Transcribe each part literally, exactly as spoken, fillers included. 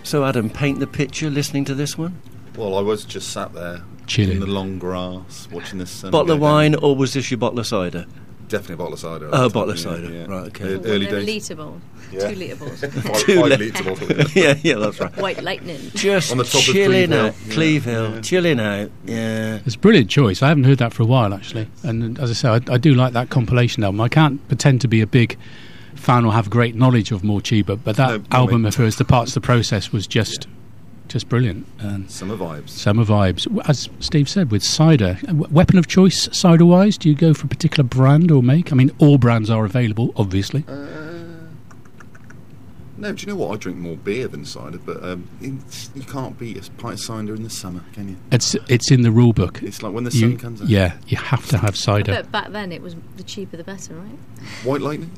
So, Adam, paint the picture listening to this one. Well, I was just sat there, chilling in the long grass, watching the sun. Bottle of wine, or was this your bottle of cider? Definitely a bottle of cider. Oh, a bottle of cider. Yeah, yeah. Right, okay. E- early Well, days. litre bowl. Yeah. Two litre bowls. five Two five li- litre bottle. yeah, yeah, that's right. White lightning. Just On the top of chilling Cleve Hill. out. Yeah. Cleve Hill, Yeah. chilling out, yeah. It's a brilliant choice. I haven't heard that for a while, actually. And as I say, I, I do like that compilation album. I can't pretend to be a big fan or have great knowledge of Morcheeba, but that No, no, album mate. of hers, The Parts of the Process, was just just brilliant. And Summer vibes. summer vibes. As Steve said, with cider. W- Weapon of choice, cider-wise? Do you go for a particular brand or make? I mean, all brands are available, obviously. Uh, no, do you know what? I drink more beer than cider, but um, it's, you can't beat a pint of cider in the summer, can you? It's it's in the rule book. It's like when the You- sun comes out. Yeah, you have to have cider. But back then it was the cheaper the better, right? White lightning.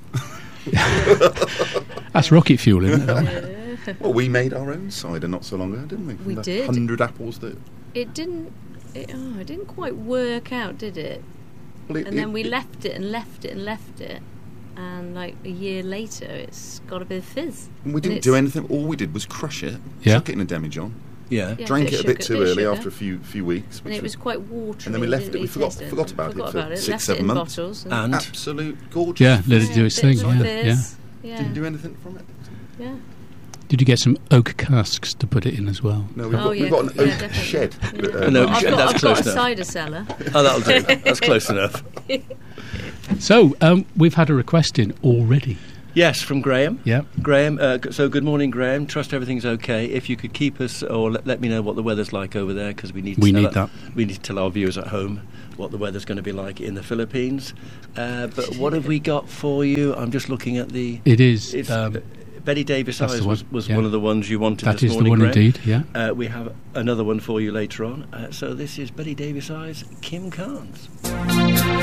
That's rocket fuel, isn't it? Well, we made our own cider not so long ago, didn't we? We The did. Hundred apples that. It didn't. It, oh, it didn't quite work out, did it? Well, it- And then it- we it- left it and left it and left it, and like a year later, it's got a bit of fizz. We And didn't it's- do anything. All we did was crush it, Yeah. chuck it in a demijohn, Yeah. Yeah, drank bit it of a bit sugar, too bit of early sugar. after a few few weeks, And which it was quite watery. and then we left didn't it. We really forgot taste it. forgot about Forgot it for about it. six Left seven it in months. bottles. And And Absolute gorgeous. Yeah, let it do Yeah, its bit thing. of Yeah, yeah. fizz. Yeah. Didn't do anything from it. Yeah. Did you get some oak casks to put it in as well? No, we've Oh, got, yeah, we've got an yeah, oak definitely. shed. Yeah. But, uh, No, I've shed, got, that's I've close got a enough. cider cellar. Oh, that'll do. That's close enough. So, um, we've had a request in already. Yes, from Graham. Yeah. Graham, uh, g- so good morning, Graham. Trust everything's okay. If you could keep us, or let, let me know what the weather's like over there, because we need to We tell need our- that. We need to tell our viewers at home what the weather's going to be like in the Philippines. Uh, but what have we got for you? I'm just looking at the. It is. It's, Um, uh, Betty Davis that's Eyes the was, one, was yeah. one of the ones you wanted that this is the morning, one Graham. indeed, yeah. Uh, we have another one for you later on. Uh, so this is Betty Davis Eyes, Kim Carnes.